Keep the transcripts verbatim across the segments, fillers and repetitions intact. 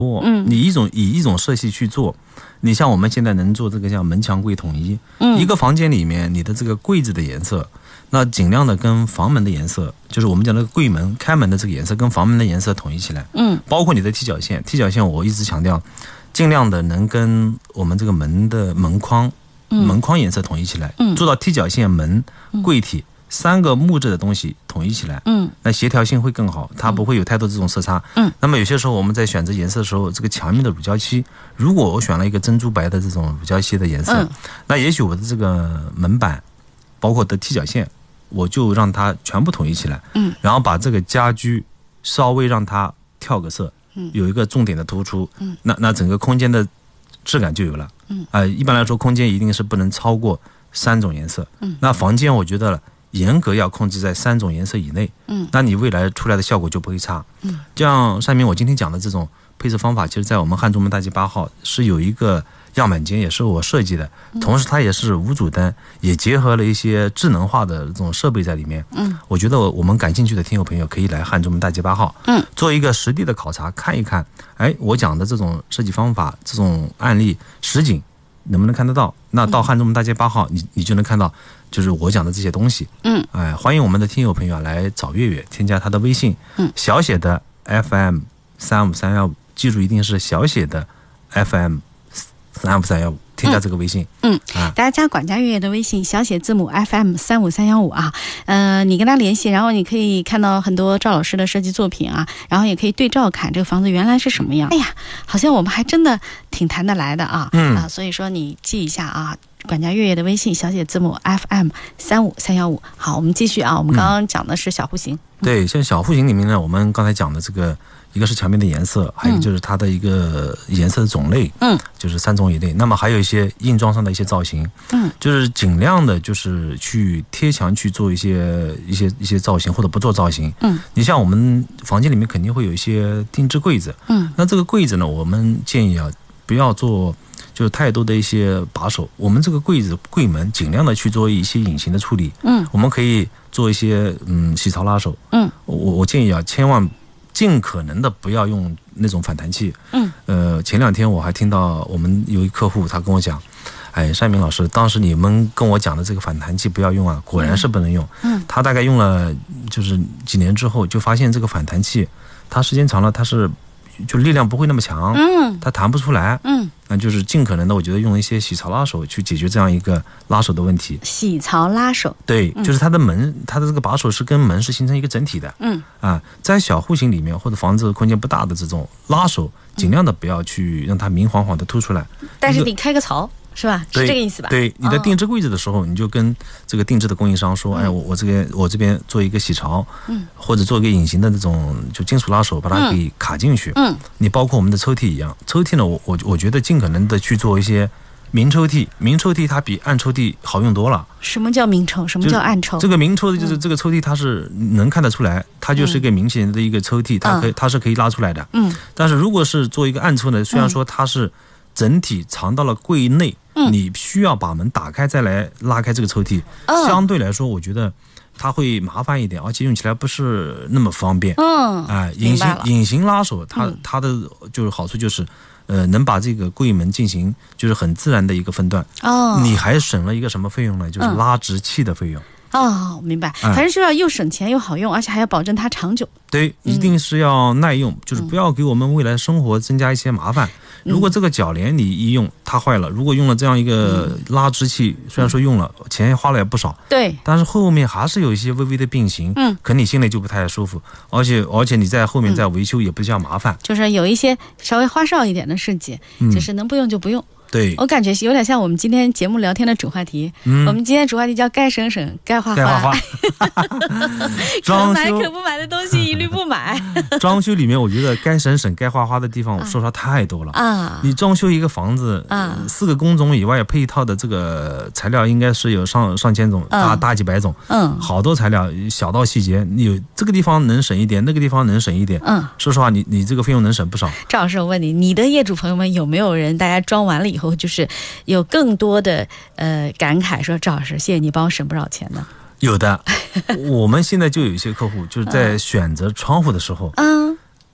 嗯，你一种以一种色系去做，你像我们现在能做这个叫门墙柜统一，嗯，一个房间里面你的这个柜子的颜色，那尽量的跟房门的颜色，就是我们讲那个柜门开门的这个颜色跟房门的颜色统一起来，嗯，包括你的踢脚线，踢脚线我一直强调，尽量的能跟我们这个门的门框，嗯、门框颜色统一起来，嗯，做到踢脚线、门、柜体。三个木质的东西统一起来，嗯，那协调性会更好，它不会有太多这种色差，嗯。那么有些时候我们在选择颜色的时候，这个墙面的乳胶漆，如果我选了一个珍珠白的这种乳胶漆的颜色，嗯，那也许我的这个门板，包括的踢脚线，我就让它全部统一起来，嗯，然后把这个家居稍微让它跳个色，嗯，有一个重点的突出，嗯，那那整个空间的质感就有了，嗯，啊、呃，一般来说空间一定是不能超过三种颜色，嗯，那房间我觉得严格要控制在三种颜色以内，嗯，那你未来出来的效果就不会差，嗯，这样上面我今天讲的这种配置方法，其实在我们汉中门大街八号是有一个样板间，也是我设计的，同时它也是无主灯，也结合了一些智能化的这种设备在里面，嗯，我觉得我们感兴趣的听友朋友可以来汉中门大街八号，嗯，做一个实地的考察，看一看，哎，我讲的这种设计方法，这种案例实景能不能看得到？那到汉中门大街八号，你你就能看到。就是我讲的这些东西，嗯，哎，欢迎我们的听友朋友来找月月，添加他的微信，嗯，小写的 F M 三五三一五，记住一定是小写的 F M 三五三一五，添加这个微信，嗯， 嗯啊、大家加管家月月的微信，小写字母 F M 三五三一五啊，呃，你跟他联系，然后你可以看到很多赵老师的设计作品啊，然后也可以对照看这个房子原来是什么样。哎呀，好像我们还真的挺谈得来的啊，嗯啊，所以说你记一下啊。管家月月的微信小写字母 F M 三五三一五。好，我们继续啊，我们刚刚讲的是小户型， 嗯、对，像小户型里面呢，我们刚才讲的这个，一个是墙面的颜色，还有就是它的一个颜色的种类，嗯，就是三种以内。那么还有一些硬装上的一些造型，嗯，就是尽量的就是去贴墙去做一些一些一些造型，或者不做造型，嗯，你像我们房间里面肯定会有一些定制柜子，嗯，那这个柜子呢，我们建议啊不要做。就是太多的一些把手，我们这个柜子柜门尽量的去做一些隐形的处理，嗯，我们可以做一些嗯洗槽拉手，嗯，我我建议啊，千万尽可能的不要用那种反弹器，嗯，呃，前两天我还听到我们有一客户他跟我讲，哎，单明老师，当时你们跟我讲的这个反弹器不要用啊，果然是不能用，嗯，他大概用了就是几年之后就发现这个反弹器，它时间长了它是。就力量不会那么强，嗯，它弹不出来，嗯，那就是尽可能的，我觉得用一些洗槽拉手去解决这样一个拉手的问题。 洗槽拉手， 对，嗯、就是它的门，它的这个把手是跟门是形成一个整体的，嗯，啊，在小户型里面或者房子空间不大的这种拉手，尽量的不要去让它明晃晃的凸出来， 但是你开个槽。是吧？是这个意思吧？ 对，你在定制柜子的时候，哦、你就跟这个定制的供应商说，嗯、哎，我我这边我这边做一个洗槽，嗯，或者做一个隐形的那种就金属拉手，把它给卡进去，嗯，你包括我们的抽屉一样，抽屉呢，我我我觉得尽可能的去做一些明抽屉，明抽屉它比暗抽屉好用多了。 什么叫明抽？什么叫暗抽？ 这个明抽的就是这个抽屉，它是能看得出来，它就是一个明显的一个抽屉，它可以它是可以拉出来的，嗯，但是如果是做一个暗抽呢，虽然说它是整体藏到了柜内。嗯、你需要把门打开再来拉开这个抽屉，嗯、相对来说我觉得它会麻烦一点，而且用起来不是那么方便。嗯，哎、呃，隐形隐形拉手，它、嗯、它的就是好处就是，呃，能把这个柜门进行就是很自然的一个分段。哦，你还省了一个什么费用呢？就是拉直器的费用。嗯、 哦，明白。反正是要又省钱又好用，而且还要保证它长久。 对，一定是要耐用，嗯、就是不要给我们未来生活增加一些麻烦。如果这个铰链你一用它坏了，如果用了这样一个拉直器，嗯、虽然说用了钱花了也不少，对，但是后面还是有一些微微的变形，嗯，可你心里就不太舒服，而且而且你在后面再维修也比较麻烦，嗯、 就是有一些稍微花哨一点的设计，嗯、就是能不用就不用。 对， 我感觉有点像我们今天节目聊天的主话题。嗯，我们今天主话题叫该省省，该花花。 该花花。 可买可不买的东西一律不买。 装修里面，我觉得该省省、该花花的地方，说实话太多了啊！你装修一个房子，啊，四个工种以外配套的这个材料应该是有上上千种，大大几百种。嗯，好多材料，小到细节，你有这个地方能省一点，那个地方能省一点。嗯，说实话，你你这个费用能省不少。 赵老师，我问你，你的业主朋友们有没有人，大家装完了以后，就是有更多的呃感慨，说赵老师，谢谢你帮我省不少钱呢？ 有的，我们现在就有一些客户就是在选择窗户的时候，嗯，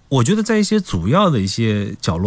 我觉得在一些主要的一些角落。